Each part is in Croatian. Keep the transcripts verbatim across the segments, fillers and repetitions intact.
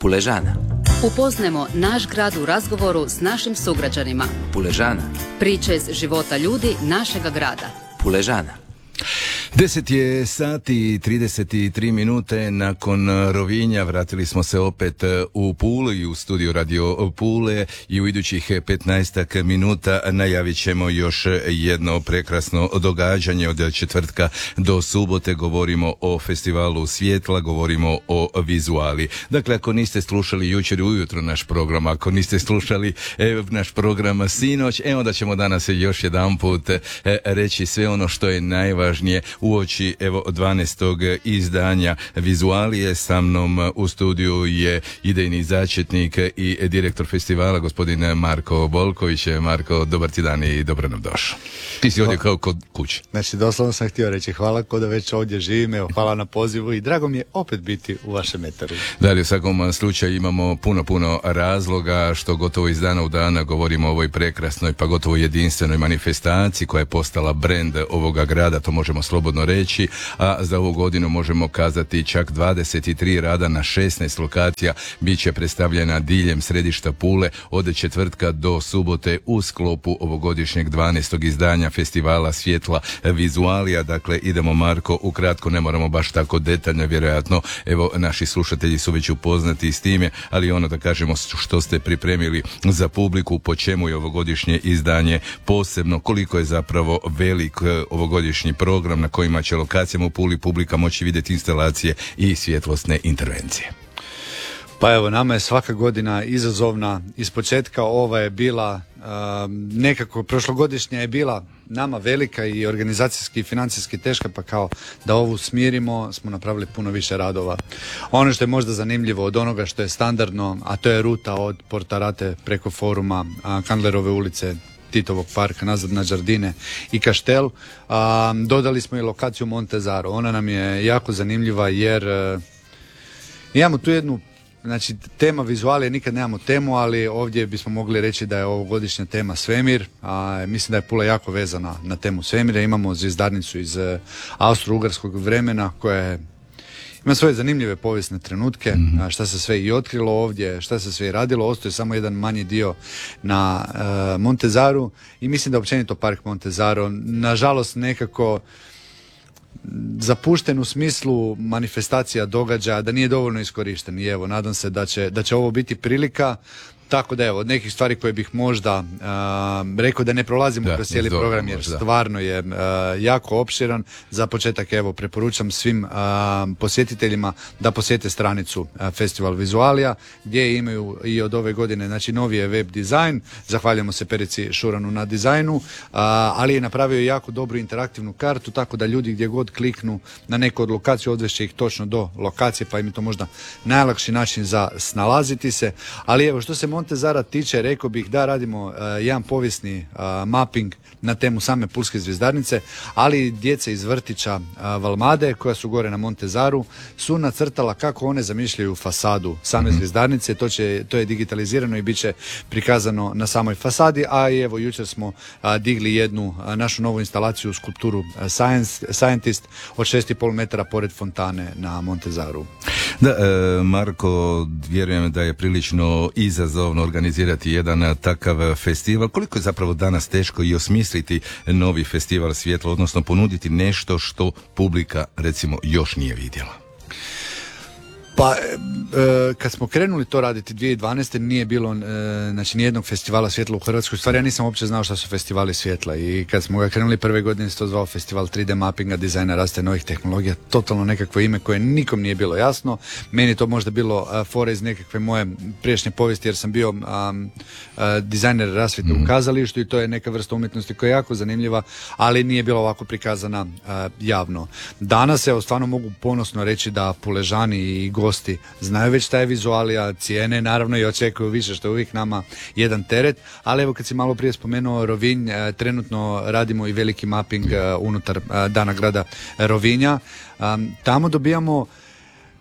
Puležana. Upoznajmo naš grad u razgovoru s našim sugrađanima. Puležana. Priče iz života ljudi našega grada. Puležana. Deset je sati i trideset tri minute nakon Rovinja. Vratili smo se opet u Pulu i u studiju Radio Pule i u idućih petnaestak minuta najavit ćemo još jedno prekrasno događanje od četvrtka do subote. Govorimo o festivalu svjetla, govorimo o vizuali. Dakle, ako niste slušali jučer ujutro naš program, ako niste slušali e, naš program sinoć, e onda ćemo danas još jedanput e, reći sve ono što je najvažnije uoči evo dvanaestog izdanja vizualije. Sa mnom u studiju je idejni začetnik i direktor festivala gospodin Marko Bolković. Marko, dobar ti dan i dobro nam došao. Ti si ovdje kao kod kuće. Znači, doslovno sam htio reći hvala ko da već ovdje živim, evo, hvala na pozivu i drago mi je opet biti u vašem etaru. Da li u svakom slučaju imamo puno, puno razloga što gotovo iz dana u dana govorimo o ovoj prekrasnoj pa gotovo jedinstvenoj manifestaciji koja je postala brend ovoga grada, to možemo slobodno reći, a za ovu godinu možemo kazati čak dvadeset tri rada na šesnaest lokacija bit će predstavljena diljem središta Pule od četvrtka do subote u sklopu ovogodišnjeg dvanaestog izdanja festivala svjetla vizualija. Dakle, idemo Marko, ukratko, ne moramo baš tako detaljno, vjerojatno, evo, naši slušatelji su već upoznati s time, ali ono da kažemo što ste pripremili za publiku, po čemu je ovogodišnje izdanje posebno, koliko je zapravo velik ovogodišnji program na kojima će lokacijama u Puli publika moći vidjeti instalacije i svjetlosne intervencije. Pa evo, nama je svaka godina izazovna. Ispočetka ova je bila um, nekako, prošlogodišnja je bila nama velika i organizacijski i financijski teška, pa kao da ovu smirimo smo napravili puno više radova. Ono što je možda zanimljivo od onoga što je standardno, a to je ruta od Portarate preko foruma, a, Kandlerove ulice, Titovog parka, nazad na Đardine i Kaštel. A, dodali smo i lokaciju Montezaro. Ona nam je jako zanimljiva jer a, imamo tu jednu, znači tema vizualije, nikad nemamo temu, ali ovdje bismo mogli reći da je ovogodišnja tema svemir. A, mislim da je Pula jako vezana na temu svemira. Imamo zvjezdarnicu iz a, austro-ugarskog vremena koja je ima svoje zanimljive povijesne trenutke, mm-hmm. šta se sve i otkrilo ovdje, šta se sve i radilo. Ostaje samo jedan manji dio na uh, Montezaru i mislim da općenito park Montezaro nažalost nekako zapušten u smislu manifestacija događaja, da nije dovoljno iskorišten. I evo, nadam se da će, da će ovo biti prilika. Tako da evo, od nekih stvari koje bih možda uh, rekao da ne prolazimo da, kroz cijeli dobro, program jer možda. Stvarno je uh, jako opširan. Za početak evo preporučam svim uh, posjetiteljima da posjete stranicu uh, Festival Vizualija gdje imaju i od ove godine znači novi je web dizajn. Zahvaljujemo se Perici Šuranu na dizajnu, uh, ali je napravio jako dobru interaktivnu kartu tako da ljudi gdje god kliknu na neku od lokacija odvešće ih točno do lokacije, pa im je to možda najlakši način za snalaziti se. Ali evo, što se Montezara tiče, rekao bih da radimo uh, jedan povijesni uh, mapping na temu same pulske zvjezdarnice, ali djeca iz vrtića uh, Valmade koja su gore na Montezaru su nacrtala kako one zamišljaju fasadu same mm-hmm. zvjezdarnice. To, će, to je digitalizirano i bit će prikazano na samoj fasadi, a i evo jučer smo uh, digli jednu uh, našu novu instalaciju, skulpturu uh, Science, Scientist od šest i pol metara pored fontane na Montezaru. Da, e, Marko, vjerujem da je prilično izazovno organizirati jedan takav festival. Koliko je zapravo danas teško i osmisliti novi festival svjetla, odnosno ponuditi nešto što publika recimo još nije vidjela? Pa, e, kad smo krenuli to raditi dvije tisuće dvanaeste nije bilo e, znači nijednog festivala svjetla u Hrvatskoj. Stvari ja nisam uopće znao šta su festivali svjetla i kad smo ga krenuli prve godine se to zvao festival tri D mappinga, dizajna, raste novih tehnologija, totalno nekakvo ime koje nikom nije bilo jasno. Meni je to možda bilo a, fore iz nekakve moje prijašnje povijesti jer sam bio a, a, dizajner rasvjete mm. u kazalištu i to je neka vrsta umjetnosti koja je jako zanimljiva, ali nije bila ovako prikazana a, javno. Danas evo stvarno mogu ponosno reći da Puležani i gosti znaju već šta je vizualija, cijene naravno i očekuju više što je uvijek nama jedan teret, ali evo kad si malo prije spomenuo Rovinj, e, trenutno radimo i veliki mapping e, unutar e, Dana grada Rovinja. E, tamo dobijamo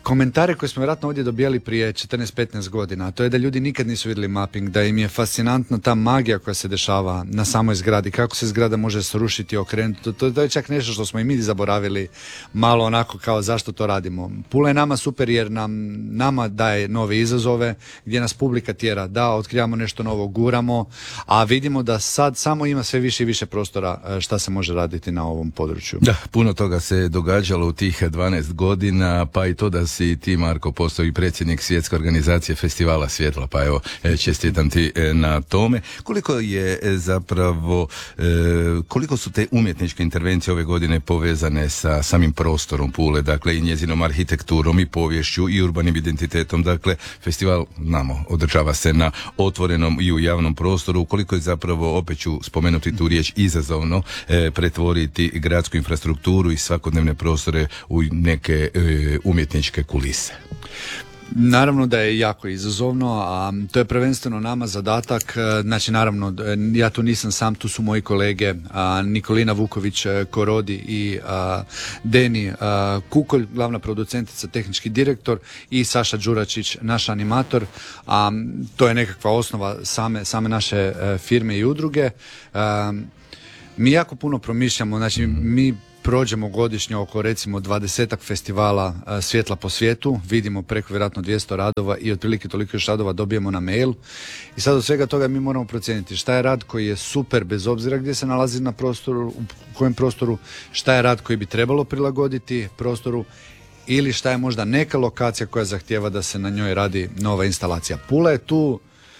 komentare koje smo vjerojatno ovdje dobijali prije četrnaest petnaest godina, a to je da ljudi nikad nisu vidjeli mapping, da im je fascinantna ta magija koja se dešava na samoj zgradi, kako se zgrada može srušiti, okrenuti. To, to je čak nešto što smo i mi zaboravili malo onako kao zašto to radimo. Pula je nama super jer nam, nama daje nove izazove, gdje nas publika tjera da otkrivamo nešto novo, guramo, a vidimo da sad samo ima sve više i više prostora šta se može raditi na ovom području. Da, puno toga se događalo u tih dvanaest godina, pa i to da si ti, Marko, postoji predsjednik Svjetske organizacije Festivala svjetla, pa evo, čestitam ti na tome. Koliko je zapravo, koliko su te umjetničke intervencije ove godine povezane sa samim prostorom Pule, dakle i njezinom arhitekturom i poviješću i urbanim identitetom, dakle festival, znamo, održava se na otvorenom i u javnom prostoru, koliko je zapravo, opet ću spomenuti tu riječ, izazovno e, pretvoriti gradsku infrastrukturu i svakodnevne prostore u neke e, umjetničke kulise. Naravno da je jako izazovno, a to je prvenstveno nama zadatak. Znači naravno ja tu nisam sam, tu su moji kolege a, Nikolina Vuković Korodi i a, Deni a, Kukolj, glavna producentica, tehnički direktor, i Saša Đuračić, naš animator. A, to je nekakva osnova same, same naše a, firme i udruge. A, mi jako puno promišljamo, znači mi prođemo godišnje oko recimo dvadesetak festivala a, svjetla po svijetu, vidimo preko vjerojatno dvjesto radova i otprilike toliko još radova dobijemo na mail. I sad od svega toga mi moramo procijeniti šta je rad koji je super bez obzira gdje se nalazi na prostoru, u kojem prostoru, šta je rad koji bi trebalo prilagoditi prostoru ili šta je možda neka lokacija koja zahtijeva da se na njoj radi nova instalacija. Pula je tu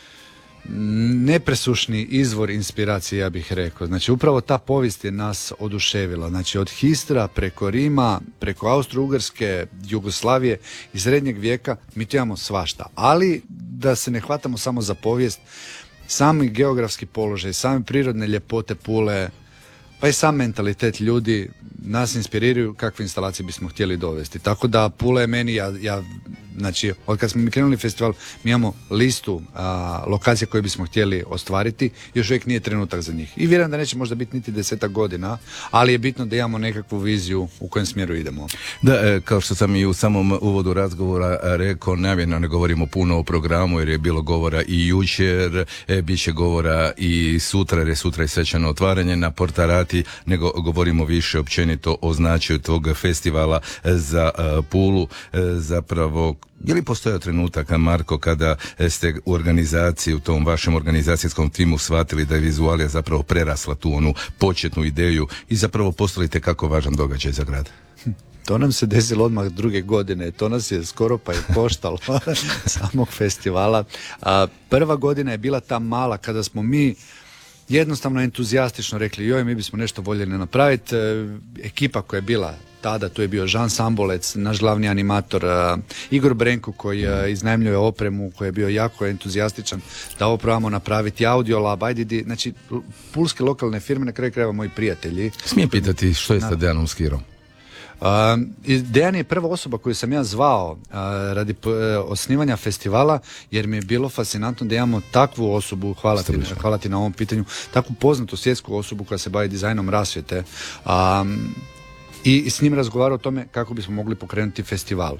nepresušni izvor inspiracije, ja bih rekao. Znači upravo ta povijest je nas oduševila. Znači od Histra preko Rima, preko Austro-Ugarske, Jugoslavije i srednjeg vijeka mi tu imamo svašta. Ali da se ne hvatamo samo za povijest, sami geografski položaj, same prirodne ljepote Pule, pa i sam mentalitet ljudi nas inspiriraju kakve instalacije bismo htjeli dovesti. Tako da Pula je meni, ja, ja znači od kad smo mi krenuli festival, mi imamo listu a, lokacija koje bismo htjeli ostvariti, još uvijek nije trenutak za njih. I vjerujem da neće možda biti niti desetak godina, ali je bitno da imamo nekakvu viziju u kojem smjeru idemo. Da, e, kao što sam i u samom uvodu razgovora rekao, namjerno ne govorimo puno o programu jer je bilo govora i jučer, e, bit će govora i sutra jer je sutra i svečano otvaranje na Portarati, nego govorimo više općenito o značaju tog festivala za e, Pulu, e, zapravo. Je li postojao trenutak, Marko, kada ste u organizaciji, u tom vašem organizacijskom timu shvatili da je vizualija zapravo prerasla tu onu početnu ideju i zapravo postali tekako važan događaj za grad? To nam se desilo odmah druge godine, to nas je skoro pa i koštalo samog festivala. A, prva godina je bila ta mala kada smo mi jednostavno entuzijastično rekli joj, mi bismo nešto voljeli napraviti. E, ekipa koja je bila tada, tu je bio Žan Sambolec, naš glavni animator, uh, Igor Brenko koji uh, iznajmljuje opremu, koji je bio jako entuzijastičan da ovo probamo napraviti, Audio Lab, I D D, znači pulske lokalne firme, na kraju krajeva moji prijatelji. Smijem pitati što je sa Dejanom Skirom? Uh, Dejan je prva osoba koju sam ja zvao uh, radi uh, osnivanja festivala, jer mi je bilo fascinantno da imamo takvu osobu, hvala ti, hvala ti na ovom pitanju, takvu poznatu svjetsku osobu koja se bavi dizajnom rasvjete. Um, I s njim razgovarao o tome kako bismo mogli pokrenuti festival.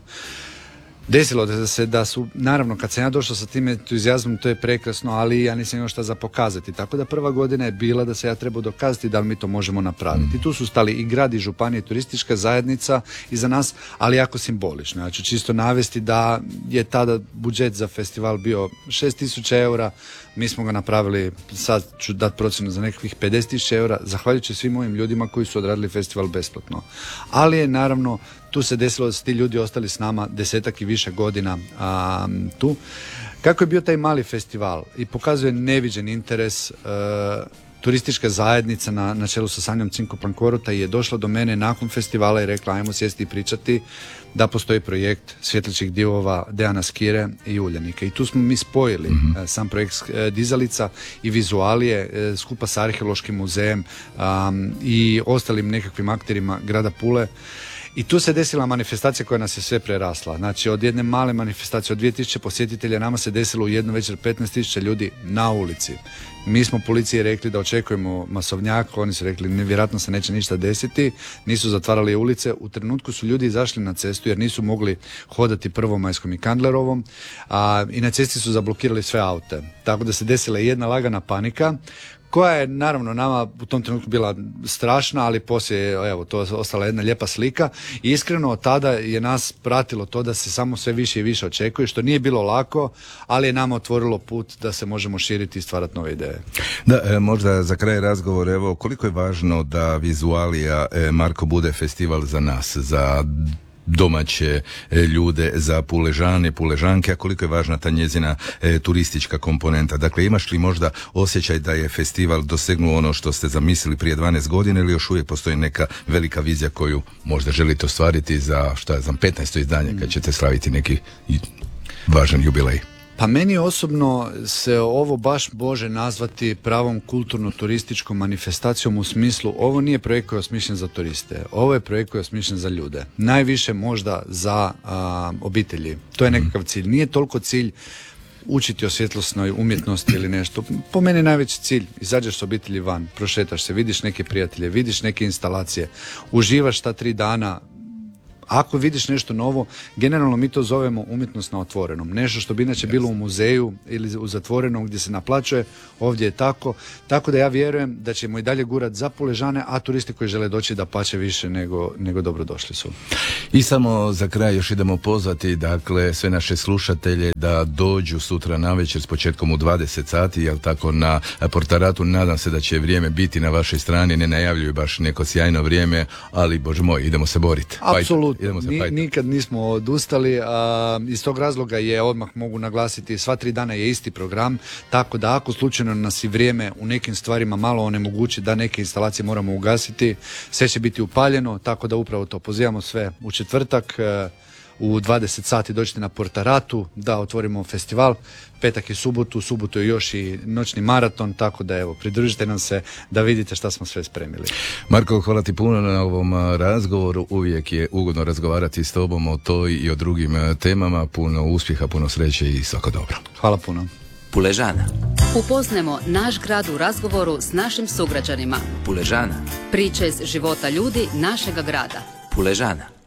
Desilo se da su, naravno, kad sam ja došao sa tim entuzijazmom, to je prekrasno, ali ja nisam imao šta za pokazati. Tako da prva godina je bila da se ja trebao dokazati da li mi to možemo napraviti. Tu su stali i grad i županije, turistička zajednica iza nas, ali jako simbolično. Ja ću čisto navesti da je tada budžet za festival bio šest tisuća eura, mi smo ga napravili, sad ću dati procjenu za nekakvih pedeset tisuća eura, zahvaljujući svim mojim ljudima koji su odradili festival besplatno. Ali je naravno tu se desilo da su ti ljudi ostali s nama desetak i više godina a, tu. Kako je bio taj mali festival i pokazuje neviđen interes a, turistička zajednica na, na čelu sa Sanjom Cinko Plankorota je došla do mene nakon festivala i rekla ajmo sjesti i pričati da postoji projekt svjetlećih divova Dejana Skire i Uljanika. I tu smo mi spojili mm-hmm. sam projekt dizalica i vizualije skupa sa Arheološkim muzejem um, i ostalim nekakvim akterima grada Pule. I tu se desila manifestacija koja nas je sve prerasla. Znači od jedne male manifestacije od dvije tisuće posjetitelja nama se desilo u jednu večer petnaest tisuća ljudi na ulici. Mi smo policiji rekli da očekujemo masovnjak, oni su rekli nevjerojatno se neće ništa desiti, nisu zatvarali ulice. U trenutku su ljudi izašli na cestu jer nisu mogli hodati Prvomajskom i Kandlerovom, a i na cesti su zablokirali sve aute. Tako da se desila jedna lagana panika koja je naravno nama u tom trenutku bila strašna, ali poslije evo to je ostala jedna lijepa slika i iskreno od tada je nas pratilo to da se samo sve više i više očekuje, što nije bilo lako, ali je nama otvorilo put da se možemo širiti i stvarati nove ideje. Da, e, možda za kraj razgovora, evo koliko je važno da Vizualija e, Marko bude festival za nas, za domaće e, ljude, za Puležane, Puležanke, a koliko je važna ta njezina e, turistička komponenta. Dakle, imaš li možda osjećaj da je festival dosegnuo ono što ste zamislili prije dvanaest godina ili još uvijek postoji neka velika vizija koju možda želite ostvariti za, šta znam, petnaesto izdanje kad ćete slaviti neki važan jubilej? Pa meni osobno se ovo baš može nazvati pravom kulturno-turističkom manifestacijom u smislu ovo nije projekt koji je osmišljen za turiste, ovo je projekt koji je osmišljen za ljude. Najviše možda za a, obitelji. To je nekakav cilj. Nije toliko cilj učiti o svjetlosnoj umjetnosti ili nešto. Po meni je najveći cilj. Izađeš s obitelji van, prošetaš se, vidiš neke prijatelje, vidiš neke instalacije, uživaš ta tri dana. Ako vidiš nešto novo, generalno mi to zovemo umjetnost na otvorenom. Nešto što bi inače bilo u muzeju ili u zatvorenom gdje se naplaćuje, ovdje je tako. Tako da ja vjerujem da ćemo i dalje gurat za Puležane, a turisti koji žele doći da plaće više nego, nego dobrodošli su. I samo za kraj još idemo pozvati, dakle, sve naše slušatelje da dođu sutra navečer s početkom u dvadeset sati, jel tako, na Portaratu. Nadam se da će vrijeme biti na vašoj strani, ne najavljuju baš neko sjajno vrijeme, ali bože moj, idemo se boriti. Apsolutno. Ni, nikad nismo odustali, a, iz tog razloga je, odmah mogu naglasiti, sva tri dana je isti program, tako da ako slučajno nas i vrijeme u nekim stvarima malo onemogući da neke instalacije moramo ugasiti, sve će biti upaljeno, tako da upravo to pozivamo sve u četvrtak u dvadeset sati dođite na Portaratu da otvorimo festival, petak i subotu, subotu je još i noćni maraton, tako da evo, pridružite nam se da vidite šta smo sve spremili. Marko, hvala ti puno na ovom razgovoru, uvijek je ugodno razgovarati s tobom o toj i o drugim temama, puno uspjeha, puno sreće i svako dobro. Hvala puno. Puležana. Upoznajmo naš grad u razgovoru s našim sugrađanima. Puležana. Priče iz života ljudi našega grada. Puležana.